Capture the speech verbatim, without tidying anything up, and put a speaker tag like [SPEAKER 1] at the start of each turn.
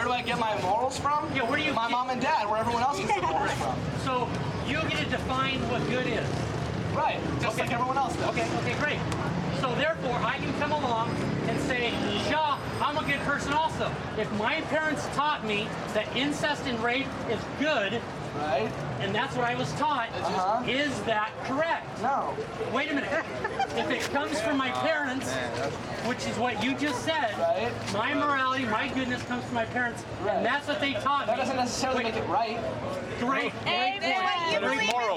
[SPEAKER 1] do I get my morals from?
[SPEAKER 2] Yeah, where do you
[SPEAKER 1] My
[SPEAKER 2] get-
[SPEAKER 1] mom and dad, where everyone else gets their morals from.
[SPEAKER 2] So you get to define what good is.
[SPEAKER 1] Right, just
[SPEAKER 2] Okay.
[SPEAKER 1] like everyone else does.
[SPEAKER 2] Okay, okay, great. So therefore, I can come along and say, Shaw, I'm a good person also. If my parents taught me that incest and rape is good,
[SPEAKER 1] Right?
[SPEAKER 2] and that's what I was taught,
[SPEAKER 1] Uh-huh.
[SPEAKER 2] is that correct?
[SPEAKER 1] No.
[SPEAKER 2] Wait a minute. If it comes from my parents, which is what you just said,
[SPEAKER 1] Right.
[SPEAKER 2] my morality, my goodness comes from my parents,
[SPEAKER 1] Right.
[SPEAKER 2] and that's what they taught
[SPEAKER 1] That
[SPEAKER 2] me.
[SPEAKER 1] doesn't necessarily
[SPEAKER 2] Wait,
[SPEAKER 1] make it right.
[SPEAKER 2] Great, great
[SPEAKER 3] Amen.
[SPEAKER 2] point.
[SPEAKER 3] You
[SPEAKER 2] Great
[SPEAKER 3] believe
[SPEAKER 2] point.